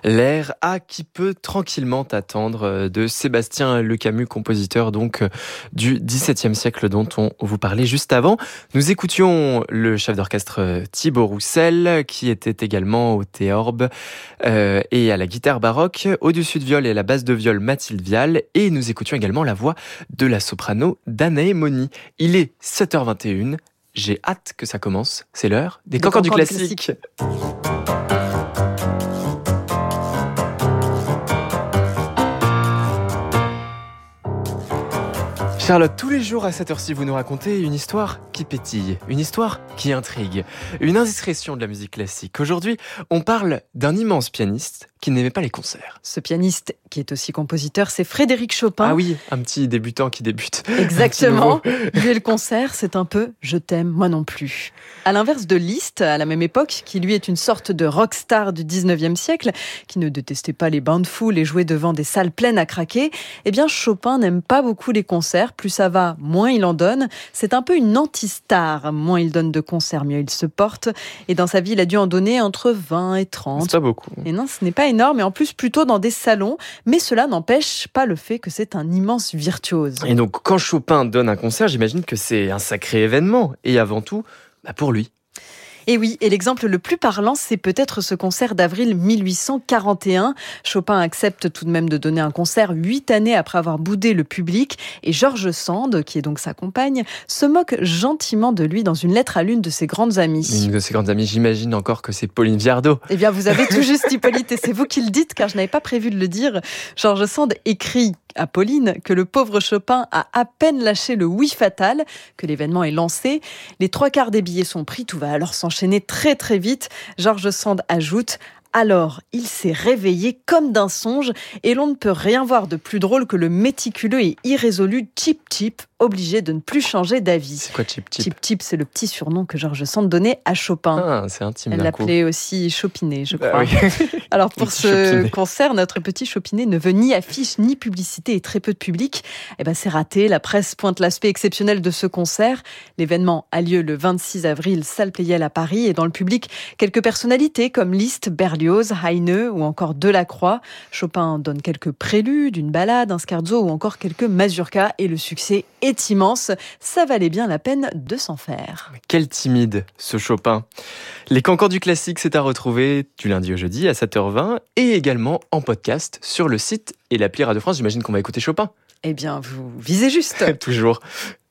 L'air A qui peut tranquillement t'attendre de Sébastien Lecamus, compositeur donc du XVIIe siècle dont on vous parlait juste avant. Nous écoutions le chef d'orchestre Thibaut Roussel qui était également au théorbe et à la guitare baroque, au-dessus de viol et à la basse de viol Mathilde Vial, et nous écoutions également la voix de la soprano Danae Moni. Il est 7h21, j'ai hâte que ça commence, c'est l'heure des Cancans du classique. Charlotte, tous les jours à cette heure-ci, vous nous racontez une histoire qui pétille, une histoire qui intrigue, une indiscrétion de la musique classique. Aujourd'hui, on parle d'un immense pianiste qui n'aimait pas les concerts. Ce pianiste, qui est aussi compositeur, c'est Frédéric Chopin. Ah oui, un petit débutant qui débute. Exactement. Lui et le concert, c'est un peu « je t'aime, moi non plus ». À l'inverse de Liszt, à la même époque, qui lui est une sorte de rockstar du 19e siècle, qui ne détestait pas les bains de foule et jouait devant des salles pleines à craquer, eh bien Chopin n'aime pas beaucoup les concerts. Plus ça va, moins il en donne. C'est un peu une anti-star. Moins il donne de concerts, mieux il se porte. Et dans sa vie, il a dû en donner entre 20 et 30. C'est pas beaucoup. Et non, ce n'est pas énorme, et en plus plutôt dans des salons. Mais cela n'empêche pas le fait que c'est un immense virtuose. Et donc, quand Chopin donne un concert, j'imagine que c'est un sacré événement. Et avant tout, pour lui. Et oui, et l'exemple le plus parlant, c'est peut-être ce concert d'avril 1841. Chopin accepte tout de même de donner un concert 8 années après avoir boudé le public. Et George Sand, qui est donc sa compagne, se moque gentiment de lui dans une lettre à l'une de ses grandes amies. Une de ses grandes amies, j'imagine encore que c'est Pauline Viardot. Eh bien, vous avez tout juste, Hippolyte, et c'est vous qui le dites, car je n'avais pas prévu de le dire. George Sand écrit à Pauline que le pauvre Chopin a à peine lâché le oui fatal, que l'événement est lancé. Les 3/4 des billets sont pris, tout va alors s'enchaîner très très vite. George Sand ajoute: alors, il s'est réveillé comme d'un songe et l'on ne peut rien voir de plus drôle que le méticuleux et irrésolu Chip Chip, obligé de ne plus changer d'avis. C'est quoi Chip Chip ? Chip Chip, c'est le petit surnom que George Sand donnait à Chopin. Ah, c'est intime. Elle l'appelait aussi Chopinet, je crois. Ah oui. Alors pour ce concert, notre petit Chopinet ne veut ni affiche ni publicité et très peu de public. Eh ben c'est raté. La presse pointe l'aspect exceptionnel de ce concert. L'événement a lieu le 26 avril, salle Pleyel à Paris, et dans le public, quelques personnalités comme Liszt, Berlioz, Heine ou encore Delacroix. Chopin donne quelques préludes, une ballade, un scherzo ou encore quelques mazurkas, et le succès est immense. Ça valait bien la peine de s'en faire. Quel timide, ce Chopin. Les Cancans du classique, c'est à retrouver du lundi au jeudi à 7h20 et également en podcast sur le site et l'appli Radio France. J'imagine qu'on va écouter Chopin. Eh bien, vous visez juste. Toujours.